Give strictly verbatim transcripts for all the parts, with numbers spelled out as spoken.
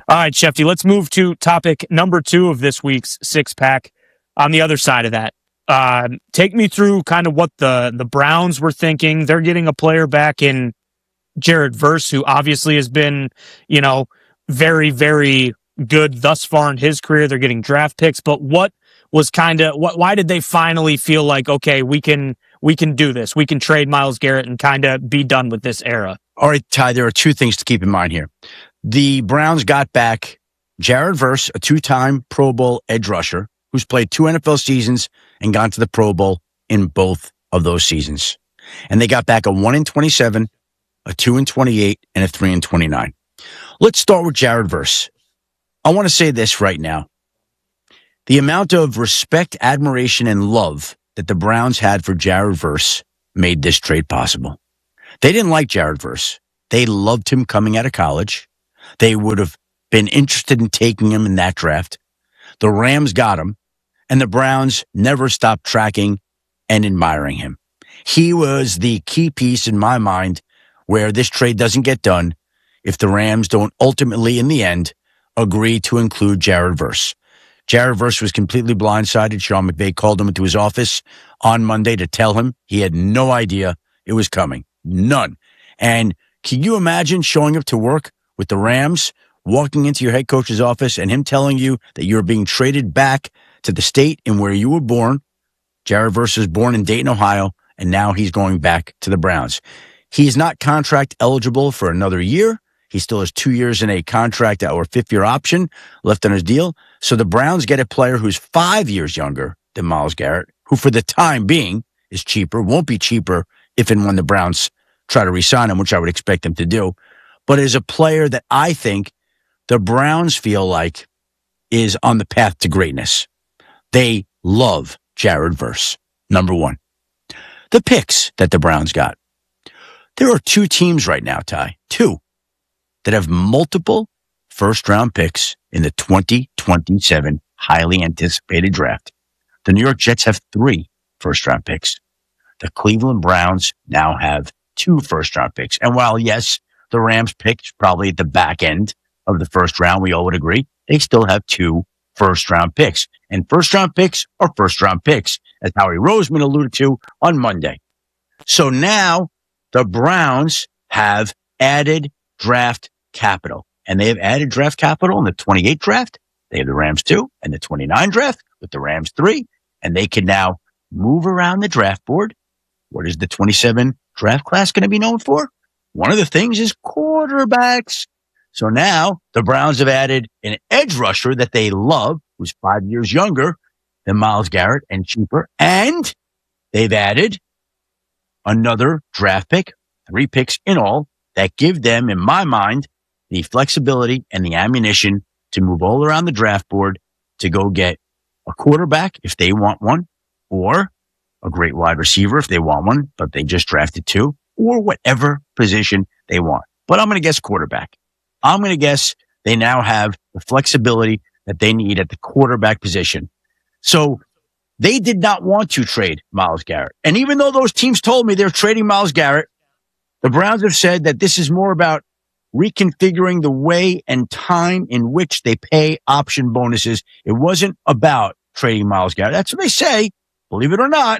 All right, Shefty, let's move to topic number two of this week's six pack. On the other side of that, uh, take me through kind of what the, the Browns were thinking. They're getting a player back in Jared Verse, who obviously has been, you know, very, very good thus far in his career. They're getting draft picks, but what was kind of what? Why did they finally feel like, okay, we can we can do this? We can trade Myles Garrett and kind of be done with this era. All right, Ty. There are two things to keep in mind here. The Browns got back Jared Verse, a two-time Pro Bowl edge rusher who's played two N F L seasons and gone to the Pro Bowl in both of those seasons. And they got back a one in twenty-seven, a two in twenty-eight, and a three in twenty-nine. Let's start with Jared Verse. I want to say this right now. The amount of respect, admiration, and love that the Browns had for Jared Verse made this trade possible. They didn't like Jared Verse. They loved him coming out of college. They would have been interested in taking him in that draft. The Rams got him, and the Browns never stopped tracking and admiring him. He was the key piece in my mind where this trade doesn't get done if the Rams don't ultimately, in the end, agree to include Jared Verse. Jared Verse was completely blindsided. Sean McVay called him into his office on Monday to tell him he had no idea it was coming. None. And can you imagine showing up to work with the Rams, walking into your head coach's office and him telling you that you're being traded back to the state in where you were born? Jared Verse was born in Dayton, Ohio, and now he's going back to the Browns. He's not contract eligible for another year. He still has two years in a contract or fifth year option left on his deal. So the Browns get a player who's five years younger than Myles Garrett, who for the time being is cheaper, won't be cheaper if and when the Browns try to re-sign him, which I would expect them to do, but is a player that I think the Browns feel like is on the path to greatness. They love Jared Verse, number one. The picks that the Browns got. There are two teams right now, Ty, two, that have multiple first-round picks in the twenty twenty-seven highly anticipated draft. The New York Jets have three first-round picks. The Cleveland Browns now have two first-round picks. And while, yes, the Rams picked probably at the back end of the first round, we all would agree, they still have two first-round picks. And first-round picks are first-round picks, as Howie Roseman alluded to on Monday. So now the Browns have added draft capital. And they have added draft capital in the twenty-eight draft. They have the Rams two, and the twenty-nine draft with the Rams three. And they can now move around the draft board. What is the twenty-seven draft class going to be known for? One of the things is quarterbacks. So now the Browns have added an edge rusher that they love, who's five years younger than Myles Garrett and cheaper. And they've added another draft pick, three picks in all, that give them, in my mind, the flexibility and the ammunition to move all around the draft board to go get a quarterback if they want one, or a great wide receiver if they want one, but they just drafted two, or whatever position they want. But I'm going to guess quarterback. I'm going to guess they now have the flexibility that they need at the quarterback position. So they did not want to trade Myles Garrett. And even though those teams told me they're trading Myles Garrett, the Browns have said that this is more about reconfiguring the way and time in which they pay option bonuses. It wasn't about trading Myles Garrett. That's what they say, believe it or not.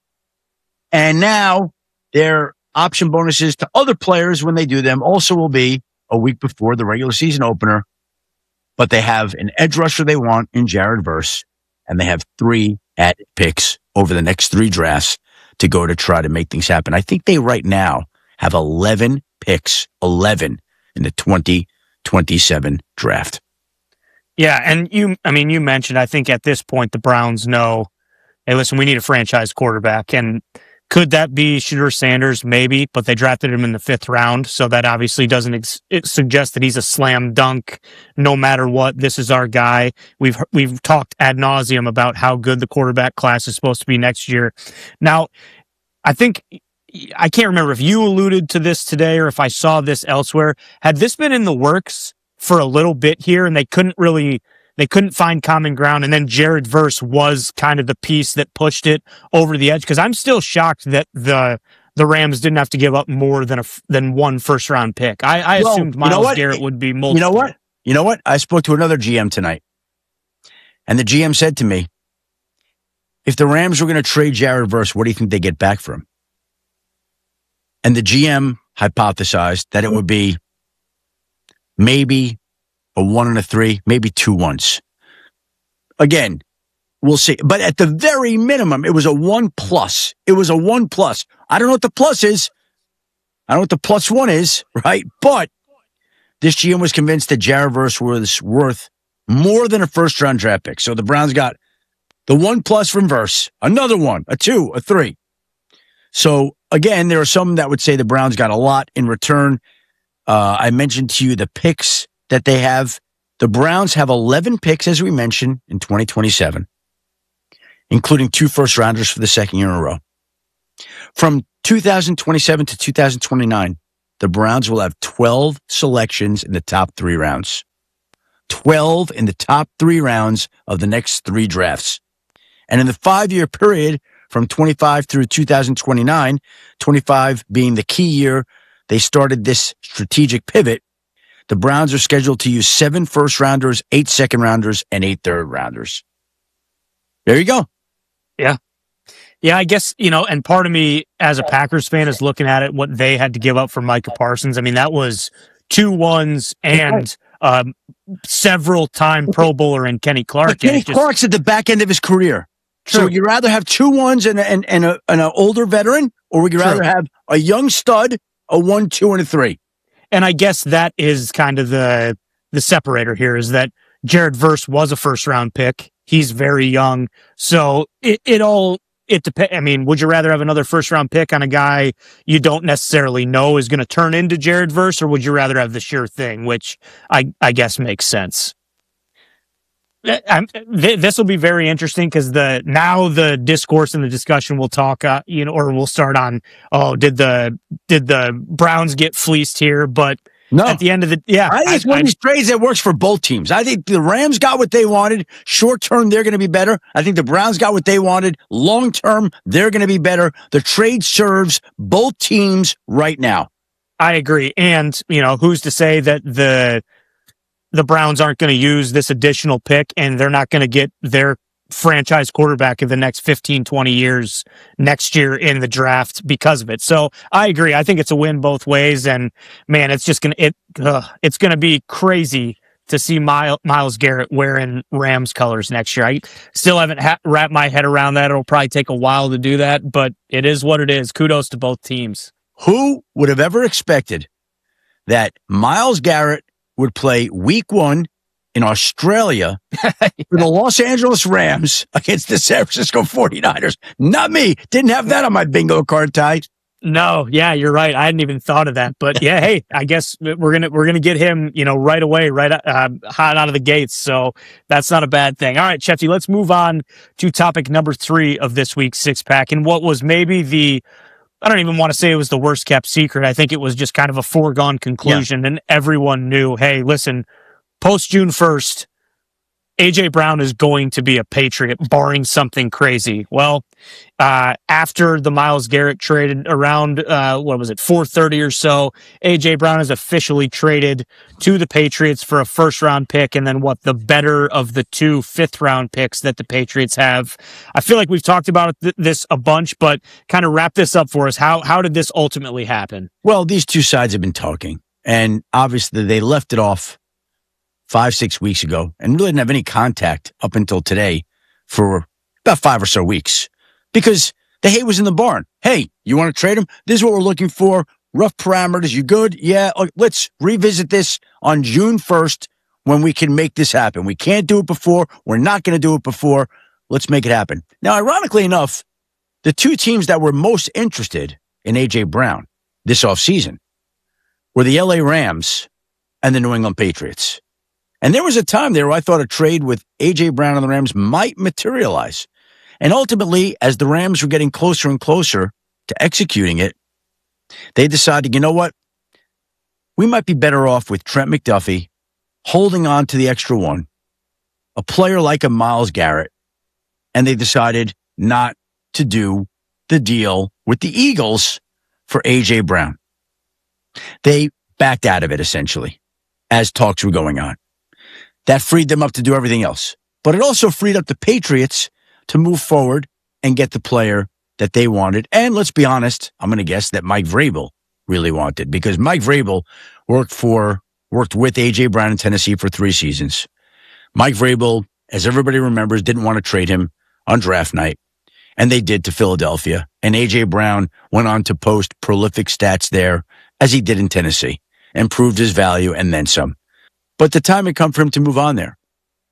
And now their option bonuses to other players when they do them also will be a week before the regular season opener. But they have an edge rusher they want in Jared Verse, and they have three added picks over the next three drafts to go to try to make things happen. I think they right now have eleven picks, eleven in the twenty twenty-seven draft. Yeah, and you, I mean, you mentioned, I think at this point, the Browns know, hey, listen, we need a franchise quarterback. And could that be Shedeur Sanders? Maybe, but they drafted him in the fifth round. So that obviously doesn't ex- it suggest that he's a slam dunk. No matter what, this is our guy. We've, we've talked ad nauseum about how good the quarterback class is supposed to be next year. Now, I think, I can't remember if you alluded to this today or if I saw this elsewhere. Had this been in the works for a little bit here and they couldn't really, they couldn't find common ground, and then Jared Verse was kind of the piece that pushed it over the edge? Because I'm still shocked that the the Rams didn't have to give up more than a than one first round pick. I, I well, assumed Myles you know Garrett would be multiple. You know what? you know what? I spoke to another G M tonight, and the G M said to me, if the Rams were going to trade Jared Verse, what do you think they get back for him? And the G M hypothesized that it would be maybe a one and a three, maybe two ones. Again, we'll see. But at the very minimum, it was a one plus. It was a one plus. I don't know what the plus is. I don't know what the plus one is, right? But this G M was convinced that Jared Verse was worth more than a first round draft pick. So the Browns got the one plus from Verse, another one, a two, a three. So again, there are some that would say the Browns got a lot in return. Uh, I mentioned to you the picks that they have. The Browns have eleven picks, as we mentioned, in twenty twenty-seven, including two first rounders for the second year in a row. From two thousand twenty-seven to two thousand twenty-nine, the Browns will have twelve selections in the top three rounds. twelve in the top three rounds of the next three drafts. And in the five-year period from twenty-five through two thousand twenty-nine, twenty-five being the key year they started this strategic pivot, the Browns are scheduled to use seven first-rounders, eight second-rounders, and eight third-rounders. There you go. Yeah. Yeah, I guess, you know, and part of me as a Packers fan is looking at it, what they had to give up for Micah Parsons. I mean, that was two ones and um, several time Pro Bowler in Kenny Clark. But Kenny just, Clark's at the back end of his career. True. So would you rather have two ones and, and, and, a, and an older veteran, or would you rather True. have a young stud, a one, two, and a three? And I guess that is kind of the the separator here, is that Jared Verse was a first round pick. He's very young. So it, it all, it depends. I mean, would you rather have another first round pick on a guy you don't necessarily know is going to turn into Jared Verse, or would you rather have the sure thing, which I, I guess makes sense? I'm, th- this will be very interesting because the now the discourse and the discussion will talk, uh, you know, or we'll start on, oh, did the did the Browns get fleeced here? But no. At the end of the, yeah, I think I, it's one I, of these trades that works for both teams. I think the Rams got what they wanted. Short term, they're going to be better. I think the Browns got what they wanted. Long term, they're going to be better. The trade serves both teams right now. I agree, and you know, who's to say that the the Browns aren't going to use this additional pick and they're not going to get their franchise quarterback in the next fifteen, twenty years next year in the draft because of it. So I agree. I think it's a win both ways. And man, it's just going to, it, uh, it's going to be crazy to see Myles, Myles Garrett wearing Rams colors next year. I still haven't ha- wrapped my head around that. It'll probably take a while to do that, but it is what it is. Kudos to both teams. Who would have ever expected that Myles Garrett would play week one in Australia yeah. for the Los Angeles Rams against the San Francisco forty-niners? Not me. Didn't have that on my bingo card, Ty. No, yeah, you're right. I hadn't even thought of that. But yeah, hey, I guess we're gonna we're gonna get him, you know, right away, right uh, hot out of the gates. So that's not a bad thing. All right, Shefty, let's move on to topic number three of this week's six pack, and what was maybe the I don't even want to say it was the worst kept secret. I think it was just kind of a foregone conclusion, yeah. and everyone knew, hey, listen, post June first, A J Brown is going to be a Patriot, barring something crazy. Well, uh, after the Myles Garrett traded around, uh, what was it, four thirty or so, A J Brown is officially traded to the Patriots for a first-round pick, and then what, the better of the two fifth-round picks that the Patriots have. I feel like we've talked about th- this a bunch, but kind of wrap this up for us. How how did this ultimately happen? Well, these two sides have been talking, and obviously they left it off five, six weeks ago and really didn't have any contact up until today for about five or so weeks because the hate was in the barn. Hey, you want to trade him? This is what we're looking for. Rough parameters. You good? Yeah. Let's revisit this on June first when we can make this happen. We can't do it before. We're not going to do it before. Let's make it happen. Now, ironically enough, the two teams that were most interested in A J Brown this offseason were the L A Rams and the New England Patriots. And there was a time there where I thought a trade with A J Brown and the Rams might materialize. And ultimately, as the Rams were getting closer and closer to executing it, they decided, you know what? We might be better off with Trent McDuffie holding on to the extra one, a player like a Myles Garrett, and they decided not to do the deal with the Eagles for A J Brown. They backed out of it, essentially, as talks were going on. That freed them up to do everything else. But it also freed up the Patriots to move forward and get the player that they wanted. And let's be honest, I'm going to guess that Mike Vrabel really wanted, because Mike Vrabel worked for, worked with A J. Brown in Tennessee for three seasons. Mike Vrabel, as everybody remembers, didn't want to trade him on draft night, and they did to Philadelphia. And A J. Brown went on to post prolific stats there, as he did in Tennessee, and proved his value and then some. But the time had come for him to move on there.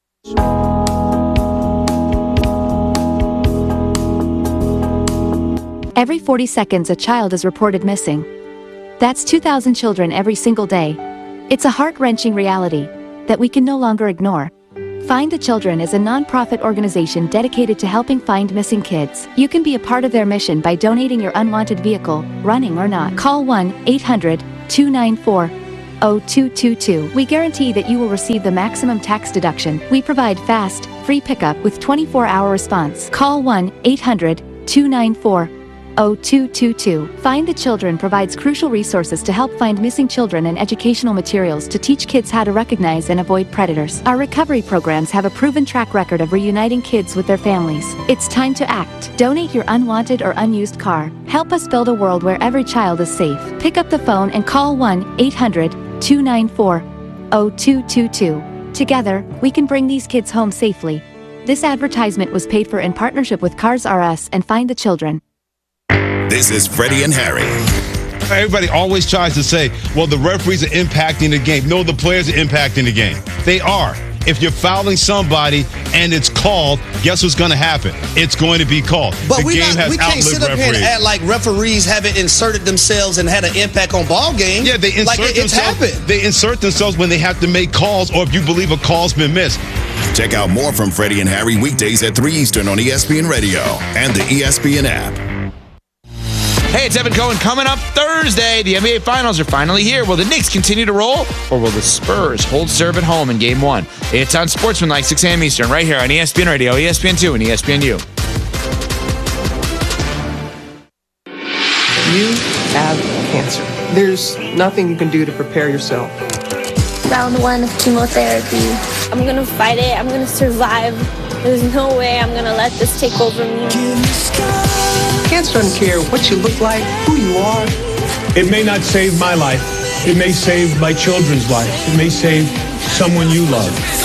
Every forty seconds, a child is reported missing. That's two thousand children every single day. It's a heart-wrenching reality that we can no longer ignore. Find the Children is a non-profit organization dedicated to helping find missing kids. You can be a part of their mission by donating your unwanted vehicle, running or not. Call one eight hundred two nine four zero two two two. We guarantee that you will receive the maximum tax deduction. We provide fast, free pickup with twenty-four hour response. Call one eight hundred two nine four zero two two two. Find the Children provides crucial resources to help find missing children and educational materials to teach kids how to recognize and avoid predators. Our recovery programs have a proven track record of reuniting kids with their families. It's time to act. Donate your unwanted or unused car. Help us build a world where every child is safe. Pick up the phone and call one eight hundred two nine four zero two two two. Together, we can bring these kids home safely. This advertisement was paid for in partnership with Cars R Us and Find the Children. This is Freddie and Harry. Everybody always tries to say, well, the referees are impacting the game. No, the players are impacting the game. They are. If you're fouling somebody and it's called, guess what's going to happen? It's going to be called. But the we, game not, has we can't sit up here and act like referees haven't inserted themselves and had an impact on ball games. Yeah, they insert like it, it's themselves. happened. They insert themselves when they have to make calls, or if you believe a call's been missed. Check out more from Freddie and Harry weekdays at three Eastern on E S P N Radio and the E S P N app. Hey, it's Evan Cohen. Coming up Thursday, the N B A Finals are finally here. Will the Knicks continue to roll, or will the Spurs hold serve at home in Game one? It's on Sportsmanlike, six a.m. Eastern, right here on E S P N Radio, E S P N two, and E S P N U. You have cancer. There's nothing you can do to prepare yourself. Round one of chemotherapy. I'm gonna fight it. I'm gonna survive. There's no way I'm gonna let this take over me. Cancer doesn't care what you look like, who you are. It may not save my life. It may save my children's life. It may save someone you love.